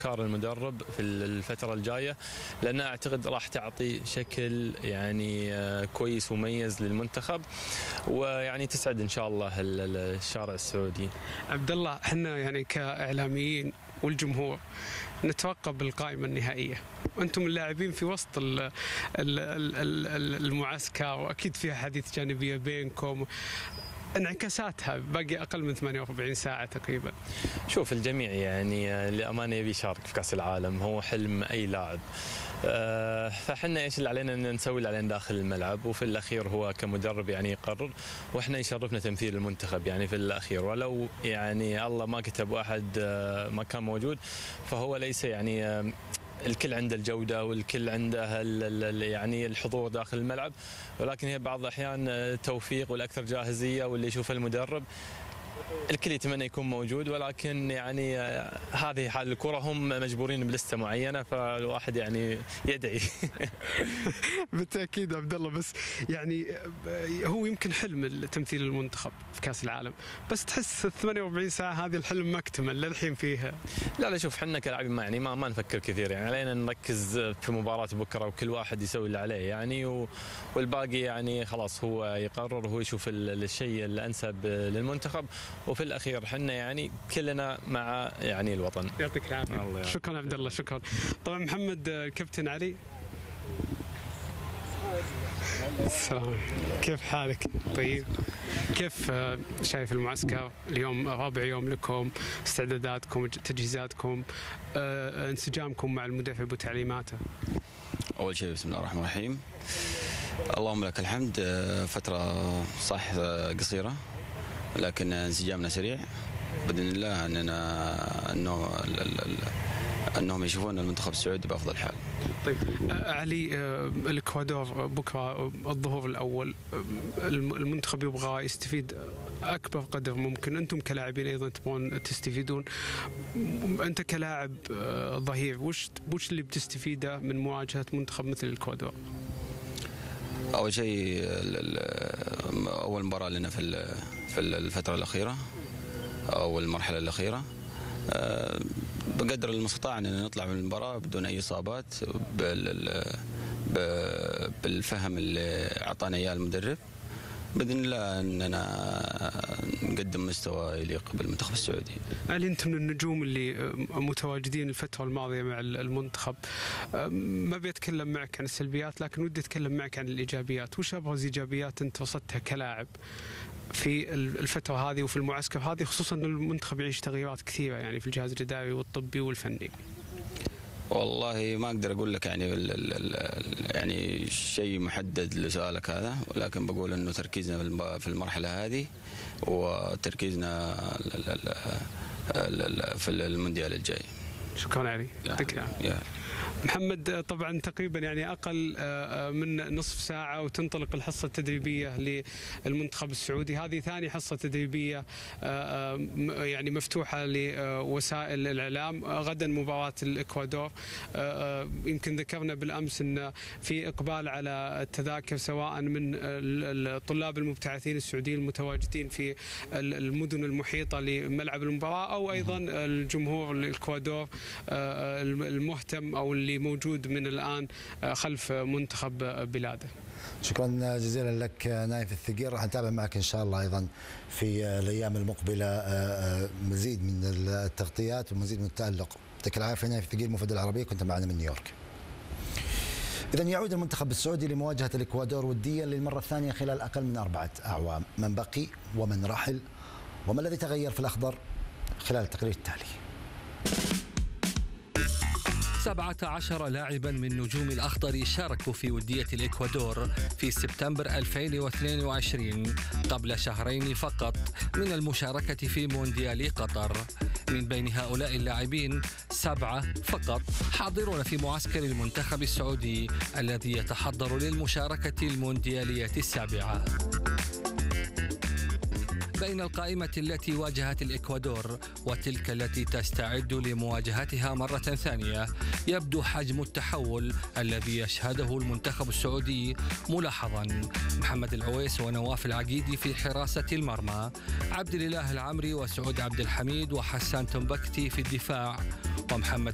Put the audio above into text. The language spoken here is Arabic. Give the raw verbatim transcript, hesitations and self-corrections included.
أفكار المدرب في الفترة الجاية، لأن أعتقد راح تعطي شكل يعني كويس ومميز للمنتخب، ويعني تسعد إن شاء الله الشارع السعودي. عبد الله، احنا يعني كإعلاميين والجمهور نتوقب القائمة النهائية، وأنتم اللاعبين في وسط المعسكر وأكيد فيها حديث جانبية بينكم، انعكاساتها باقي أقل من ثمانية وأربعين ساعة تقريبا. شوف، الجميع يعني لأمانة يبي يشارك في كأس العالم، هو حلم أي لاعب. أه فحنا ايش اللي علينا ان نسوي اللي علينا داخل الملعب، وفي الاخير هو كمدرب يعني يقرر، واحنا يشرفنا تمثيل المنتخب يعني في الاخير، ولو يعني الله ما كتب واحد أه ما كان موجود، فهو ليس يعني أه الكل عنده الجودة والكل عنده يعني الحضور داخل الملعب، ولكن هي بعض الأحيان توفيق والأكثر جاهزية، واللي يشوف المدرب الكل يتمنى يكون موجود، ولكن يعني هذه حال الكرة، هم مجبورين بلستة معينة، فالواحد يعني يدعي. بالتأكيد عبد الله، بس يعني هو يمكن حلم تمثيل المنتخب في كأس العالم، بس تحس ثمانية وأربعين ساعة هذه الحلم ما اكتمل للحين فيها. لا لا، شوف، حنا كلاعبين ما يعني ما, ما نفكر كثير، يعني علينا نركز في مباراة بكرة، وكل واحد يسوي اللي عليه يعني، والباقي يعني خلاص هو يقرر، هو يشوف الشيء الأنسب للمنتخب، وفي الأخير حنا يعني كلنا مع يعني الوطن. يعطيك العافية. شكرا عبد الله، شكرا. طبعا محمد، كابتن علي، السلام، كيف حالك؟ طيب، كيف شايف المعسكر اليوم؟ رابع يوم لكم، استعداداتكم، تجهيزاتكم، انسجامكم مع المدرب وتعليماته. أول شيء بسم الله الرحمن الرحيم، اللهم لك الحمد. فترة صح قصيرة، لكن انسجامنا سريع باذن الله، اننا انه انهم يشوفون المنتخب السعودي بافضل حال. طيب علي، الاكوادور بكره الظهور الاول، المنتخب يبغى يستفيد اكبر قدر ممكن، انتم كلاعبين ايضا تبغون تستفيدون، انت كلاعب ظهير وش وش اللي بتستفيده من مواجهه منتخب مثل الاكوادور؟ اول شيء اول مباراه لنا في في الفتره الاخيره او المرحله الاخيره، بقدر المستطاع ان نطلع من المباراه بدون اي اصابات، بالفهم اللي اعطانا اياه المدرب، باذن الله اننا نقدم مستوى يليق بالمنتخب السعودي. علي، انت من النجوم اللي متواجدين الفتره الماضيه مع المنتخب، ما بيتكلم معك عن السلبيات، لكن ودي اتكلم معك عن الايجابيات. وش ابرز ايجابيات انت وصلتها كلاعب في الفتره هذه وفي المعسكر هذه، خصوصا ان المنتخب يعيش تغييرات كثيره يعني في الجهاز الاداري والطبي والفني؟ والله ما اقدر اقول لك يعني يعني شيء محدد لسؤالك هذا، ولكن بقول انه تركيزنا في المرحله هذه وتركيزنا في المونديال الجاي. شكرا علي، يعطيك العافيه. محمد، طبعا تقريبا يعني اقل من نصف ساعه وتنطلق الحصه التدريبيه للمنتخب السعودي، هذه ثاني حصه تدريبيه يعني مفتوحه لوسائل الاعلام. غدا مباراه الاكوادور، يمكن ذكرنا بالامس ان في اقبال على التذاكر سواء من الطلاب المبتعثين السعوديين المتواجدين في المدن المحيطه لملعب المباراه، او ايضا الجمهور الاكوادور المهتم او اللي موجود من الآن خلف منتخب بلاده. شكرا جزيلا لك نايف الثقيل، راح نتابع معك إن شاء الله أيضا في الأيام المقبلة مزيد من التغطيات ومزيد من التألق. يعطيك العافية نايف الثقيل، مفيد العربية، كنت معنا من نيويورك. إذن يعود المنتخب السعودي لمواجهة الإكوادور وديا للمرة الثانية خلال أقل من أربعة أعوام، من بقي ومن رحل وما الذي تغير في الأخضر خلال التقرير التالي. سبعة عشر لاعبا من نجوم الأخضر شاركوا في ودية الإكوادور في سبتمبر ألفين واثنين وعشرين قبل شهرين فقط من المشاركة في مونديال قطر. من بين هؤلاء اللاعبين سبعة فقط حاضرون في معسكر المنتخب السعودي الذي يتحضر للمشاركة المونديالية السابعة. بين القائمة التي واجهت الإكوادور وتلك التي تستعد لمواجهتها مرة ثانية، يبدو حجم التحول الذي يشهده المنتخب السعودي ملاحظا. محمد العويس ونواف العقيدي في حراسة المرمى، عبد الإله العمري وسعود عبد الحميد وحسان تنبكتي في الدفاع، ومحمد